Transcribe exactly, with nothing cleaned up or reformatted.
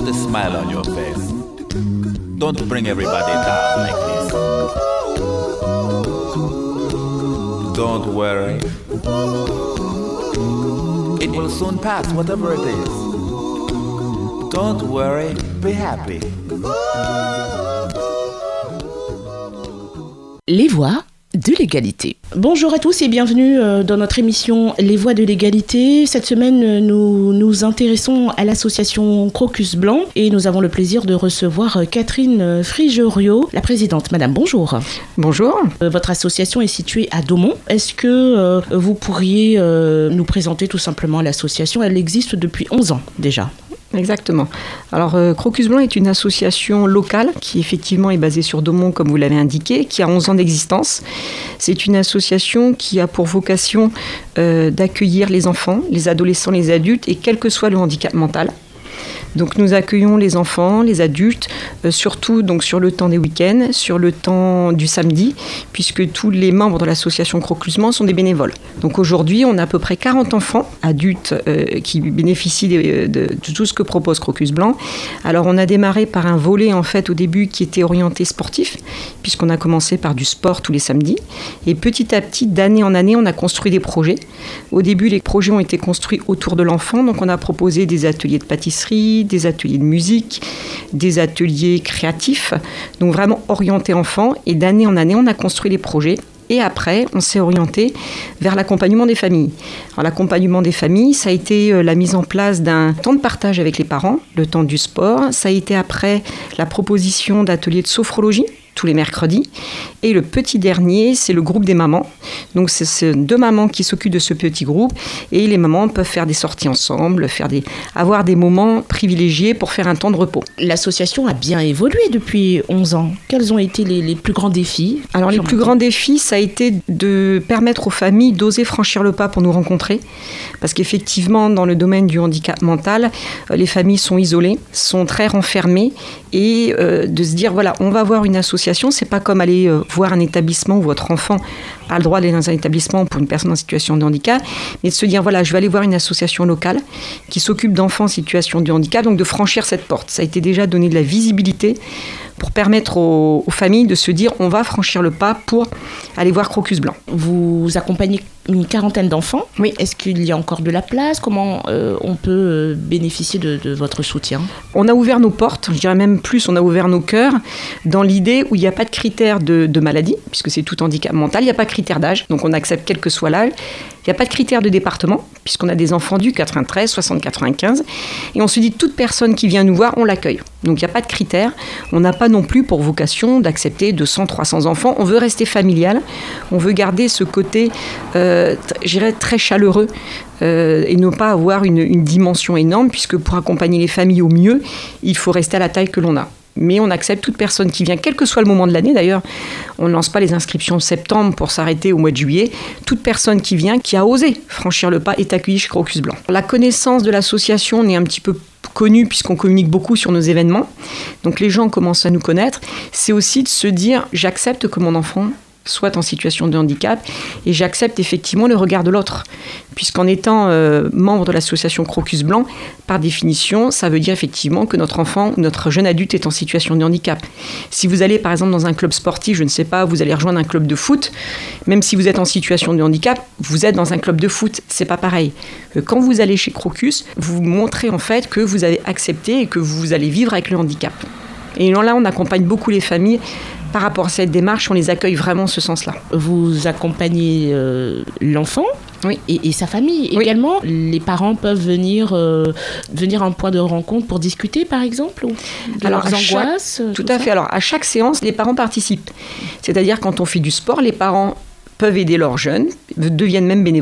Put a smile on your face. Don't bring everybody down like this. Don't worry. It will soon pass, whatever it is. Don't worry, be happy. Les voix de l'égalité. Bonjour à tous et bienvenue dans notre émission Les voix de l'égalité. Cette semaine, nous nous intéressons à l'association Crocus Blanc et nous avons le plaisir de recevoir Catherine Frigerio, la présidente. Madame, bonjour. Bonjour. Votre association est située à Daumont. Est-ce que euh, vous pourriez euh, nous présenter tout simplement l'association ? Elle existe depuis onze ans déjà. Exactement. Alors, euh, Crocus Blanc est une association locale qui effectivement est basée sur Daumont, comme vous l'avez indiqué, qui a onze ans d'existence. C'est une association qui a pour vocation euh, d'accueillir les enfants, les adolescents, les adultes, et quel que soit le handicap mental. Donc nous accueillons les enfants, les adultes, euh, surtout donc sur le temps des week-ends, sur le temps du samedi, puisque tous les membres de l'association Crocus Blanc sont des bénévoles. Donc aujourd'hui, on a à peu près quarante enfants adultes euh, qui bénéficient de, de, de tout ce que propose Crocus Blanc. Alors on a démarré par un volet en fait au début qui était orienté sportif, puisqu'on a commencé par du sport tous les samedis. Et petit à petit, d'année en année, on a construit des projets. Au début, les projets ont été construits autour de l'enfant, donc on a proposé des ateliers de pâtisserie, des ateliers de musique, des ateliers créatifs, donc vraiment orientés enfants. Et d'année en année, on a construit les projets. Et après, on s'est orienté vers l'accompagnement des familles. Alors, l'accompagnement des familles, ça a été la mise en place d'un temps de partage avec les parents, le temps du sport. Ça a été après la proposition d'ateliers de sophrologie, tous les mercredis. Et le petit dernier, c'est le groupe des mamans. Donc, c'est, c'est deux mamans qui s'occupent de ce petit groupe. Et les mamans peuvent faire des sorties ensemble, faire des, avoir des moments privilégiés pour faire un temps de repos. L'association a bien évolué depuis onze ans. Quels ont été les, les plus grands défis ? Alors, les plus grands défis, ça a été de permettre aux familles d'oser franchir le pas pour nous rencontrer. Parce qu'effectivement, dans le domaine du handicap mental, les familles sont isolées, sont très renfermées. Et euh, de se dire, voilà, on va voir une association, c'est pas comme aller euh, voir un établissement où votre enfant a le droit d'aller dans un établissement pour une personne en situation de handicap, mais de se dire, voilà, je vais aller voir une association locale qui s'occupe d'enfants en situation de handicap, donc de franchir cette porte. Ça a été déjà donné de la visibilité pour permettre aux, aux familles de se dire, on va franchir le pas pour aller voir Crocus Blanc. Vous accompagnez une quarantaine d'enfants. Oui. Est-ce qu'il y a encore de la place ? Comment euh, on peut euh, bénéficier de, de votre soutien ? On a ouvert nos portes, je dirais même plus, on a ouvert nos cœurs dans l'idée où il n'y a pas de critères de, de maladie, puisque c'est tout handicap mental, il n'y a pas de critères d'âge, donc on accepte quel que soit l'âge. Il n'y a pas de critères de département, puisqu'on a des enfants du quatre-vingt-treize, soixante, quatre-vingt-quinze. Et on se dit, toute personne qui vient nous voir, on l'accueille. Donc il n'y a pas de critères. On n'a pas non plus pour vocation d'accepter deux cents, trois cents enfants. On veut rester familial. On veut garder ce côté, euh, je dirais, très chaleureux. Euh, et ne pas avoir une, une dimension énorme, puisque pour accompagner les familles au mieux, il faut rester à la taille que l'on a. Mais on accepte toute personne qui vient, quel que soit le moment de l'année d'ailleurs. On ne lance pas les inscriptions en septembre pour s'arrêter au mois de juillet. Toute personne qui vient, qui a osé franchir le pas, est accueillie chez Crocus Blanc. La connaissance de l'association est un petit peu connue puisqu'on communique beaucoup sur nos événements. Donc les gens commencent à nous connaître. C'est aussi de se dire, j'accepte que mon enfant soit en situation de handicap, et j'accepte effectivement le regard de l'autre. Puisqu'en étant euh, membre de l'association Crocus Blanc, par définition, ça veut dire effectivement que notre enfant, notre jeune adulte est en situation de handicap. Si vous allez par exemple dans un club sportif, je ne sais pas, vous allez rejoindre un club de foot, même si vous êtes en situation de handicap, vous êtes dans un club de foot, c'est pas pareil. Quand vous allez chez Crocus, vous montrez en fait que vous avez accepté et que vous allez vivre avec le handicap. Et là, on accompagne beaucoup les familles. Par rapport à cette démarche, on les accueille vraiment en ce sens-là. Vous accompagnez euh, l'enfant oui. et, et sa famille oui. également. Les parents peuvent venir, euh, venir à un point de rencontre pour discuter, par exemple, ou de Alors, leurs chaque, angoisses. Tout, tout à ça. fait. Alors, à chaque séance, les parents participent. C'est-à-dire, quand on fait du sport, les parents peuvent aider leurs jeunes, deviennent même bénévoles.